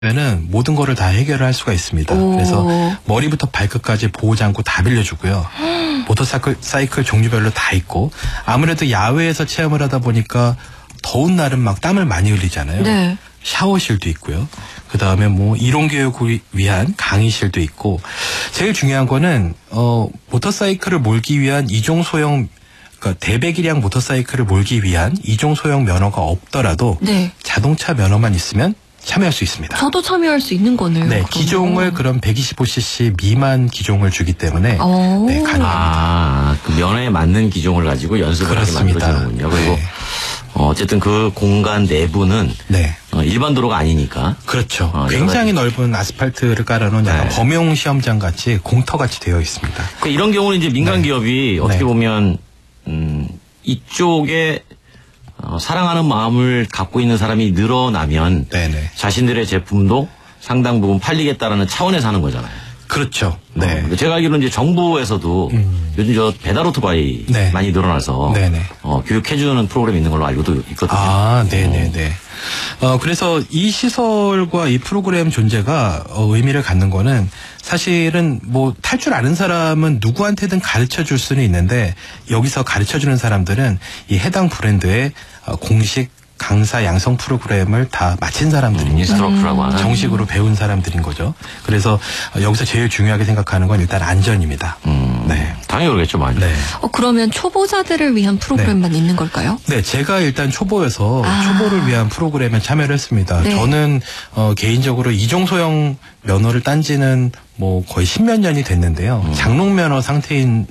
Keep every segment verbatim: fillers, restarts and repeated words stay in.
는 모든 거를 다 해결을 할 수가 있습니다. 오. 그래서 머리부터 발끝까지 보호장구 다 빌려주고요. 모터사이클 사이클 종류별로 다 있고, 아무래도 야외에서 체험을 하다 보니까 더운 날은 막 땀을 많이 흘리잖아요. 네. 샤워실도 있고요. 그 다음에 뭐 이론교육을 위한 강의실도 있고, 제일 중요한 거는 어 모터사이클을 몰기 위한 이종 소형, 그러니까 대배기량 모터사이클을 몰기 위한 이종 소형 면허가 없더라도 네. 자동차 면허만 있으면 참여할 수 있습니다. 저도 참여할 수 있는 거네요. 네, 그러면. 기종을 그럼 백이십오 씨씨 미만 기종을 주기 때문에 오. 네, 가능합니다. 아, 그 면허에 맞는 기종을 가지고 연습을 하게 그렇습니다. 만들어지는군요. 그리고 네. 어, 어쨌든 그 공간 내부는 네, 어, 일반 도로가 아니니까. 그렇죠. 어, 굉장히 넓은 아스팔트를 깔아놓은 약간 네. 범용 시험장 같이 공터 같이 되어 있습니다. 그 이런 경우는 이제 민간 네. 기업이 어떻게 네. 보면 음, 이쪽에 어, 사랑하는 마음을 갖고 있는 사람이 늘어나면 네네. 자신들의 제품도 상당 부분 팔리겠다라는 차원에서 하는 거잖아요. 그렇죠. 네. 어, 제가 알기로는 이제 정부에서도 음. 요즘 저 배달 오토바이 네. 많이 늘어나서 네네. 어, 교육해주는 프로그램이 있는 걸로 알고도 있거든요. 아, 네네네. 어, 그래서 이 시설과 이 프로그램 존재가 어, 의미를 갖는 거는 사실은 뭐 탈 줄 아는 사람은 누구한테든 가르쳐 줄 수는 있는데, 여기서 가르쳐 주는 사람들은 이 해당 브랜드의 어, 공식 강사 양성 프로그램을 다 마친 사람들입니다. 인스트럭터라고 하는. 정식으로 배운 사람들인 거죠. 그래서 어, 여기서 제일 중요하게 생각하는 건 일단 안전입니다. 음, 네. 당연히 그러겠죠, 많이. 네. 어, 그러면 초보자들을 위한 프로그램만 있는 걸까요? 네, 제가 일단 초보여서 아. 초보를 위한 프로그램에 참여를 했습니다. 네. 저는 어, 개인적으로 이종 소형 면허를 딴 지는 뭐 거의 십몇 년이 됐는데요. 음. 장롱 면허 상태인데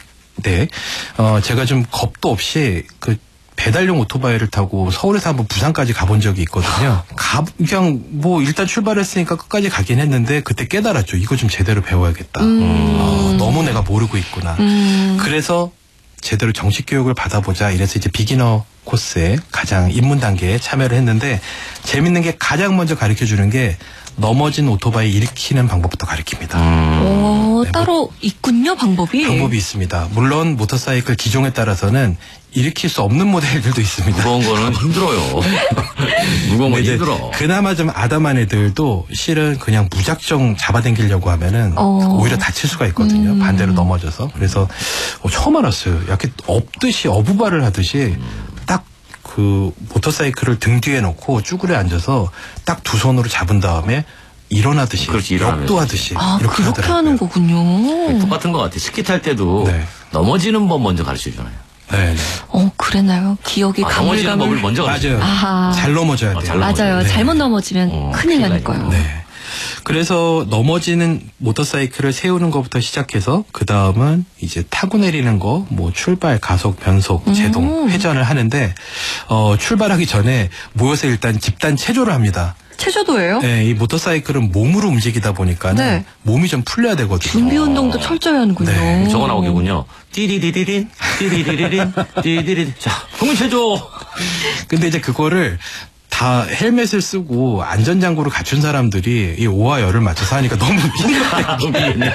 어, 제가 좀 겁도 없이 그 배달용 오토바이를 타고 서울에서 한번 부산까지 가본 적이 있거든요. 가, 그냥 뭐 일단 출발했으니까 끝까지 가긴 했는데 그때 깨달았죠. 이거 좀 제대로 배워야겠다. 음. 어, 너무 내가 모르고 있구나. 음. 그래서 제대로 정식 교육을 받아보자 이래서 이제 비기너 코스에 가장 입문 단계에 참여를 했는데, 재밌는 게 가장 먼저 가르쳐 주는 게 넘어진 오토바이 일으키는 방법부터 가르칩니다. 음. 오, 네, 따로 있군요, 방법이. 방법이 있습니다. 물론 모터사이클 기종에 따라서는 일으킬 수 없는 모델들도 있습니다. 무거운 거는 힘들어요. 무거운 건 근데 이제 힘들어. 그나마 좀 아담한 애들도 실은 그냥 무작정 잡아당기려고 하면은 어. 오히려 다칠 수가 있거든요. 음. 반대로 넘어져서. 그래서 어, 처음 알았어요. 약간 업듯이 어부발을 하듯이 딱 그 모터사이클을 등 뒤에 놓고 쭈그려 앉아서 딱 두 손으로 잡은 다음에 일어나듯이, 그렇지, 일어나면서. 역도하듯이 아, 이렇게 그렇게 하더라고요. 하는 거군요. 똑같은 것 같아. 스키 탈 때도 네. 넘어지는 법 먼저 가르쳐 주잖아요. 네, 네. 어, 그랬나요? 기억이 아, 넘어지는 법을 가물가물. 먼저 가르쳐 맞아요. 줘요. 아하. 잘 넘어져야 돼요. 아, 잘 넘어져야 맞아요. 네. 잘못 넘어지면 어, 큰일 큰일 나니까요. 나니까. 네. 그래서 넘어지는 모터사이클을 세우는 것부터 시작해서 그 다음은 이제 타고 내리는 거, 뭐 출발, 가속, 변속, 제동, 음. 회전을 하는데 어, 출발하기 전에 모여서 일단 집단 체조를 합니다. 체조도예요? 네, 이 모터사이클은 몸으로 움직이다 보니까는 네. 몸이 좀 풀려야 되거든요. 준비 운동도 철저히 하는군요. 네, 저거 나오겠군요. 띠리리리린, 띠리리리린, 띠리리린. 자, 국민체조! 근데 이제 그거를 다 헬멧을 쓰고 안전장구를 갖춘 사람들이 이 오와 열을 맞춰서 하니까 너무 힘들어요.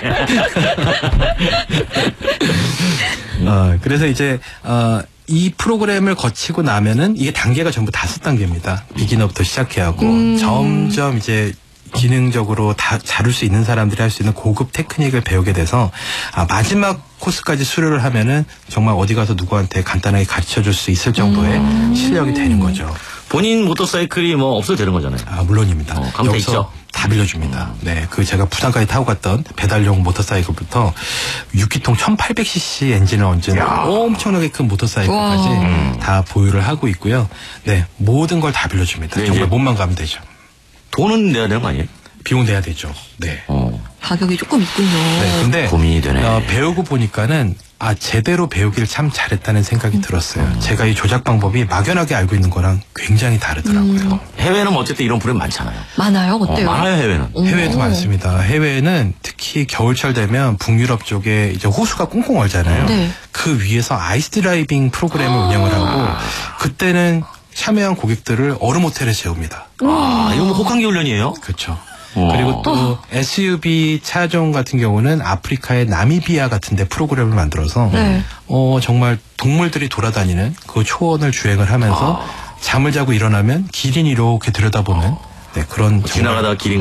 어, 그래서 이제 어, 이 프로그램을 거치고 나면은 이게 단계가 전부 다섯 단계입니다. 비기너부터 시작해하고 음. 점점 이제 기능적으로 다 다룰 수 있는 사람들이 할 수 있는 고급 테크닉을 배우게 돼서 아, 마지막 코스까지 수료를 하면은 정말 어디 가서 누구한테 간단하게 가르쳐 줄 수 있을 정도의 음. 실력이 되는 거죠. 본인 모터사이클이 뭐 없어도 되는 거잖아요. 아, 물론입니다. 어, 가면 다 여기서 있죠? 다 빌려줍니다. 네, 그 제가 부산까지 타고 갔던 배달용 모터사이클부터 육 기통 천팔백 씨씨 엔진을 얹은 엄청나게 큰 모터사이클까지 와. 다 보유를 하고 있고요. 네, 모든 걸 다 빌려줍니다. 네, 정말 이제- 몸만 가면 되죠. 돈은 내야 되는 거 아니에요? 비용 내야 되죠. 네. 어. 가격이 조금 있군요. 네, 근데 고민이 되네. 어, 배우고 보니까는 아 제대로 배우길 참 잘했다는 생각이 들었어요. 제가 이 조작 방법이 막연하게 알고 있는 거랑 굉장히 다르더라고요. 해외는 어쨌든 이런 프로그램 많잖아요. 많아요? 어, 어때요? 많아요, 해외는. 오. 해외에도 많습니다. 해외에는 특히 겨울철 되면 북유럽 쪽에 이제 호수가 꽁꽁 얼잖아요. 네. 그 위에서 아이스 드라이빙 프로그램을 운영을 하고 그때는 참여한 고객들을 얼음 호텔에 재웁니다. 아, 이거 뭐 혹한기 훈련이에요? 그렇죠. 어. 그리고 또 에스유브이 차종 같은 경우는 아프리카의 나미비아 같은 데 프로그램을 만들어서 네. 어 정말 동물들이 돌아다니는 그 초원을 주행을 하면서 잠을 자고 일어나면 기린 이렇게 들여다보는 네, 그런 정말 지나가다가 길